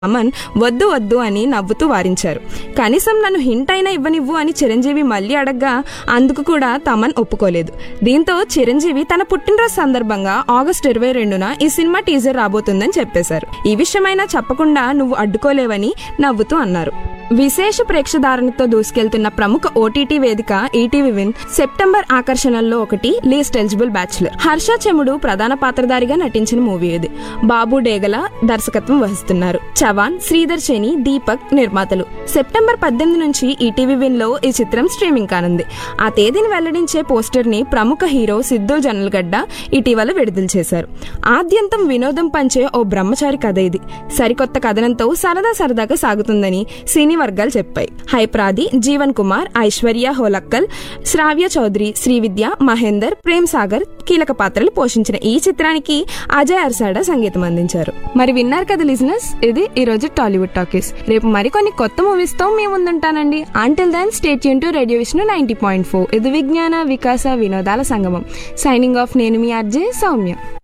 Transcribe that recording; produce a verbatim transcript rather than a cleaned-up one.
అమన్ వద్దు వద్దు అని నవ్వుతూ వారించారు. కనీసం నన్ను హింట్ అయినా ఇవ్వనివ్వు అని చిరంజీవి మళ్లీ అడగ్గా అందుకు కూడా తమన్ ఒప్పుకోలేదు. దీంతో చిరంజీవి తన పుట్టినరోజు సందర్భంగా ఆగస్టు ఇరవై రెండున ఈ సినిమా టీజర్ రాబోతుందని చెప్పేశారు. ఈ విషయమైనా చెప్పకుండా నువ్వు అడ్డుకోలేవని నవ్వుతూ అన్నారు. విశేష ప్రేక్షధారణతో దూసుకెళ్తున్న ప్రముఖ ఓటీటీ వేదిక ఈటీవీ విన్ సెప్టెంబర్ ఆకర్షణల్లో ఒకటి least eligible bachelor. Harsha Chemudu ప్రధాన పాత్రధారిగా నటించిన మూవీ ఇది. బాబు డేగల దర్శకత్వం వహిస్తున్నారు. చవాన్, శ్రీధర్ శని, దీపక్ నిర్మాతలు. సెప్టెంబర్ పద్దెనిమిది నుంచి ఈటీవీ విన్ లో ఈ చిత్రం స్ట్రీమింగ్ కానుంది. ఆ తేదీని వెల్లడించే పోస్టర్ ని ప్రముఖ హీరో సిద్ధు జొన్నలగడ్డ ఇటీవల విడుదల చేశారు. ఆద్యంతం వినోదం పంచే ఓ బ్రహ్మచారి కథ ఇది. సరికొత్త కథనంతో సరదా సరదాగా సాగుతుందని సినీ వర్గాలు చెప్పాయి. హైప్రాది, జీవన్ కుమార్, ఐశ్వర్య హోలక్కల్, శ్రావ్య చౌదరి, శ్రీవిద్య, మహేందర్, ప్రేమ్ సాగర్ కీలక పాత్రలు పోషించిన ఈ చిత్రానికి అజయ్ అర్సాడా సంగీతం అందించారు. మరి విన్నారు కదా లిజనర్స్, ఇది ఈ రోజు టాలీవుడ్ టాకీస్. రేపు మరికొన్ని కొత్త మూవీస్ తో మీ ముందుంటానండి. Until then stay tune to radio Vishnu ninety point four. ఇది విజ్ఞాన వికాస వినోదాల సంగమం. సైనింగ్ ఆఫ్, నేను మీ ఆర్జే సౌమ్య.